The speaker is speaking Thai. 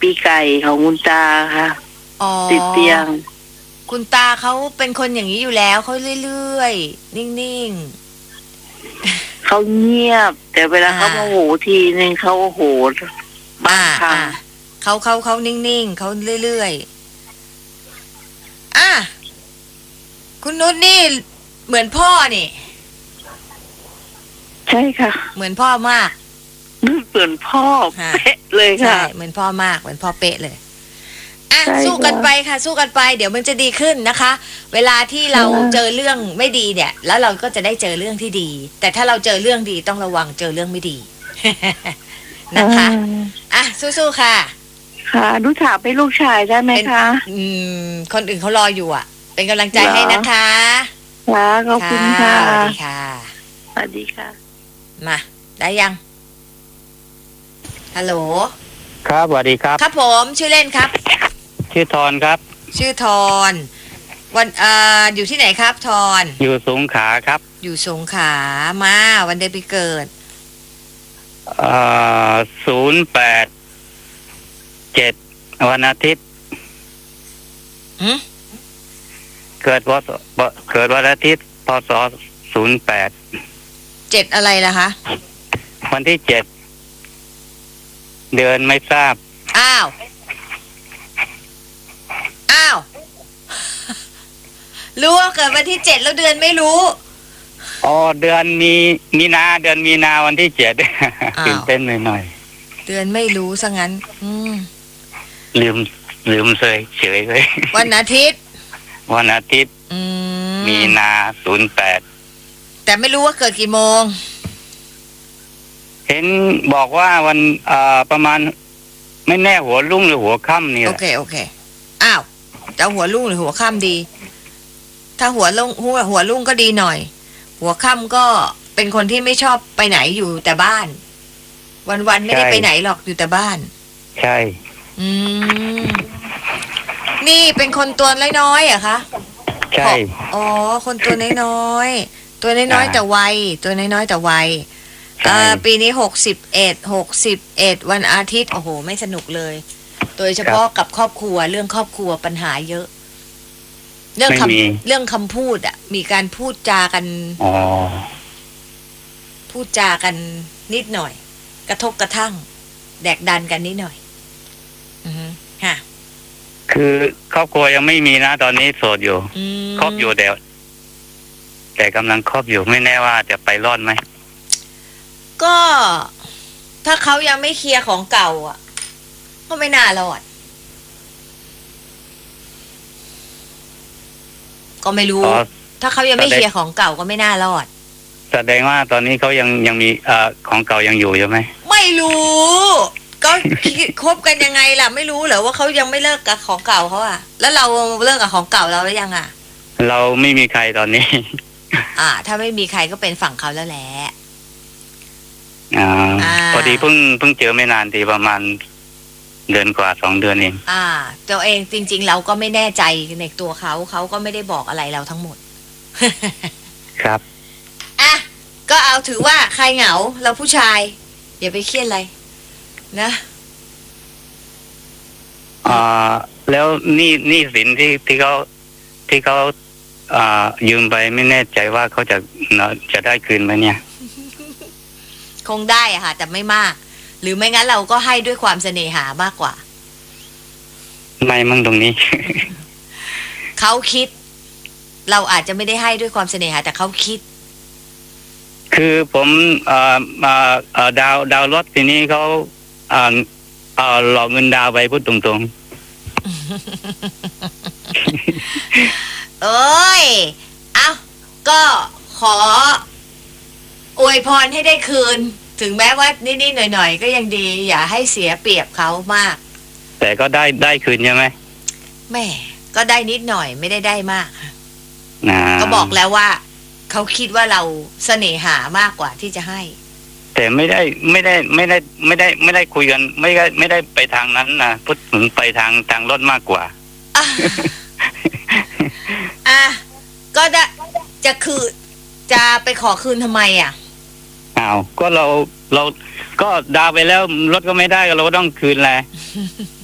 ปีไก่ของคุณตาค่ะติดเตียงคุณตาเขาเป็นคนอย่างนี้อยู่แล้วเขาเรื่อยๆนิ่งๆเขาเงียบแต่เวลาเขาโมโหทีนึงเขาโหดบ้าครั้งเขานิ่งๆเขาเรื่อยๆคุณนุชนี่เหมือนพ่อนี่ใช่ค่ะเหมือนพ่อมากเหมือนพ่อเป๊ะเลยค่ะใช่เหมือนพ่อมากเหมือนพ่อเป๊ะเลยสู้กันไปค่ะสู้กันไปเดี๋ยวมันจะดีขึ้นนะคะเวลาที่เราเจอเรื่องไม่ดีเนี่ยแล้วเราก็จะได้เจอเรื่องที่ดีแต่ถ้าเราเจอเรื่องดีต้องระวังเจอเรื่องไม่ดีนะคะสู้ๆค่ะค่ะดูถามให้ลูกชายได้ไหมคะคนอื่นเขารออยู่เป็นกำลังใจให้นะคะค่ะขอบคุณค่ะสวัสดีค่ะสวัสดีค่ะมาได้ยังฮัลโหลครับสวัสดีครับครับผมชื่อเล่นครับชื่อทอนครับชื่อทอนวันอยู่ที่ไหนครับทอนอยู่สงขลาครับอยู่สงขลามาวันเดือนปีเกิด 087วันอาทิตย์เกิดวันอาทิตย์พศ08 7อะไรล่ะคะวันที่7เดือนไม่ทราบอ้าวรู้ว่าเกิดวันที่7แล้วเดือนไม่รู้เดือนมีนาเดือนมีนาวันที่7ตื่นเต้นหน่อยเดือนไม่รู้ซะงั้นลืมเฉยเลยวันอาทิตย์มีนา08 แต่ไม่รู้ว่าเกิดกี่โมงเห็นบอกว่าวันประมาณไม่แน่หัวรุ่งหรือหัวค่ำนี่โอเคอ้าวจะหัวรุ่งหรือหัวค่ำดีถ้าหัวรุ่งก็ดีหน่อยหัวค่ำก็เป็นคนที่ไม่ชอบไปไหนอยู่แต่บ้านวันๆไม่ได้ไปไหนหรอกอยู่แต่บ้านใช่นี่เป็นคนตัวน้อยๆอะคะใช่คนตัวน้อยๆตัวน้อยๆแต่วัยปีนี้61วันอาทิตย์โอ้โหไม่สนุกเลยโดยเฉพาะกับครอบครัวเรื่องครอบครัวปัญหาเยอะเรื่องคำพูดมีการพูดจากันนิดหน่อยกระทบกระทั่งแดกดันกันนิดหน่อยค่ะคือครอบครัวยังไม่มีนะตอนนี้โสดอยู่ครอบอยู่แต่กำลังครอบอยู่ไม่แน่ว่าจะไปรอดไหมก็ถ้าเขายังไม่เคลียร์ของเก่าก็ไม่น่ารอดก็ไม่รู้ถ้าเขายังไม่เคลียร์ของเก่าก็ไม่น่ารอดแสดงว่าตอนนี้เขายังมีของเก่ายังอยู่ใช่ไหมไม่รู้ก็คบกันยังไงล่ะไม่รู้เหรอว่าเขายังไม่เลิกกับของเก่าเขาแล้วเราเลิกกับของเก่าเราแล้วยังเราไม่มีใครตอนนี้ถ้าไม่มีใครก็เป็นฝั่งเขาแล้วแหละพอดีเพิ่งเจอไม่นานทีประมาณเดือนกว่า2 เดือนเองตัวเองจริงๆเราก็ไม่แน่ใจในตัวเขาก็ไม่ได้บอกอะไรเราทั้งหมดครับก็เอาถือว่าใครเหงาเราผู้ชายอย่าไปเครียดอะไรนะแล้วนี่สินที่เขายืมไปไม่แน่ใจว่าเขาจะได้คืนไหมเนี่ยคงได้ค่ะแต่ไม่มากหรือไม่งั้นเราก็ให้ด้วยความเสน่หามากกว่าไม่มั่งตรงนี้เขาคิดเราอาจจะไม่ได้ให้ด้วยความเสน่หาแต่เขาคิดคือผมดาวรถทีนี้เขาหลอกเงินดาวไปพูดตรงๆเอ้ยก็ขออวยพรให้ได้คืนถึงแม้ว่านิดๆหน่อยๆก็ยังดีอย่าให้เสียเปรียบเขามากแต่ก็ได้คืนใช่ไหมแม่ก็ได้นิดหน่อยไม่ได้มากก็บอกแล้วว่าเขาคิดว่าเราเสน่หามากกว่าที่จะให้แต่ไม่ได้คุยกันไม่ได้ไปทางนั้นนะพูดถึงไปทางรถมากกว่าก็จะไปขอคืนทำไมก็เราก็ดาวไปแล้วรถก็ไม่ได้ก็เราก็ต้องคืนแหละ